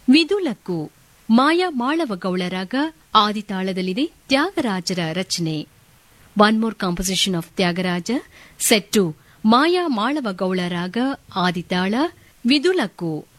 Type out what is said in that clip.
ವಿದುಲಕ್ಕು ಮಾಯಾ ಮಾಳವಗೌಳ ರಾಗ ಆದಿತಾಳದಲ್ಲಿದೆ ತ್ಯಾಗರಾಜರ ರಚನೆ. One more composition of Tyagaraja set to ಮಾಯಾ ಮಾಳವಗೌಳ ರಾಗ ಆದಿತಾಳ ವಿದುಲಕ್ಕು.